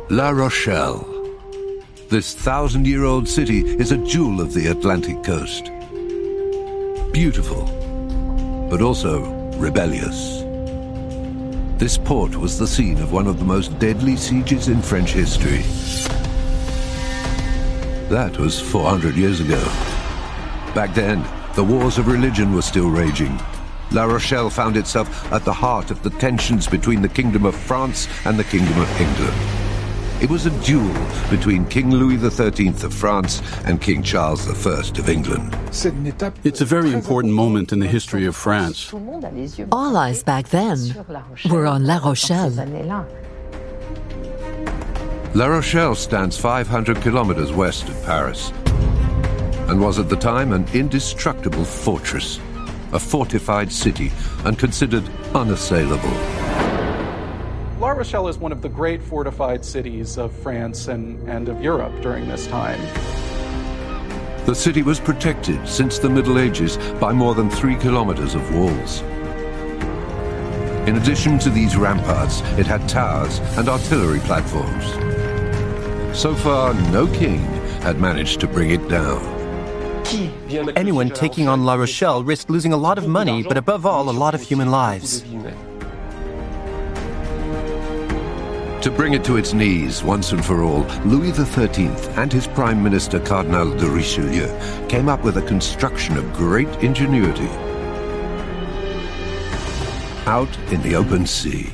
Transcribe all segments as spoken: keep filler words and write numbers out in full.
La Rochelle. This thousand-year-old city is a jewel of the Atlantic coast. Beautiful, but also rebellious. This port was the scene of one of the most deadly sieges in French history. That was four hundred years ago. Back then, the wars of religion were still raging. La Rochelle found itself at the heart of the tensions between the Kingdom of France and the Kingdom of England. It was a duel between King Louis the thirteenth of France and King Charles the First of England. It's a very important moment in the history of France. All eyes back then were on La Rochelle. La Rochelle stands five hundred kilometers west of Paris and was at the time an indestructible fortress, a fortified city and considered unassailable. La Rochelle is one of the great fortified cities of France and, and of Europe during this time. The city was protected since the Middle Ages by more than three kilometers of walls. In addition to these ramparts, it had towers and artillery platforms. So far, no king had managed to bring it down. Anyone taking on La Rochelle risked losing a lot of money, but above all, a lot of human lives. To bring it to its knees once and for all, Louis the thirteenth and his Prime Minister Cardinal de Richelieu came up with a construction of great ingenuity. Out in the open sea.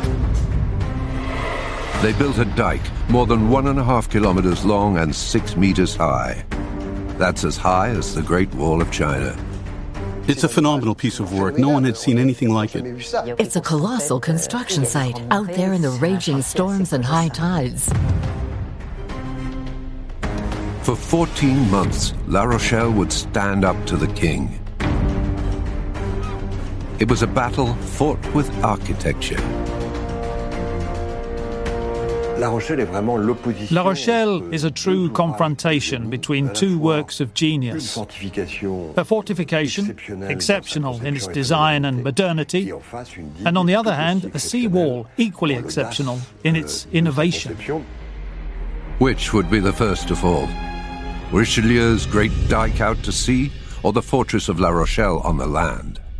They built a dike more than one and a half kilometers long and six meters high. That's as high as the Great Wall of China. It's a phenomenal piece of work. No one had seen anything like it. It's a colossal construction site out there in the raging storms and high tides. For fourteen months, La Rochelle would stand up to the king. It was a battle fought with architecture. La Rochelle is a true confrontation between two works of genius. A fortification, exceptional in its design and modernity, and on the other hand, a seawall equally exceptional in its innovation. Which would be the first to fall? Richelieu's great dike out to sea, or the fortress of La Rochelle on the land?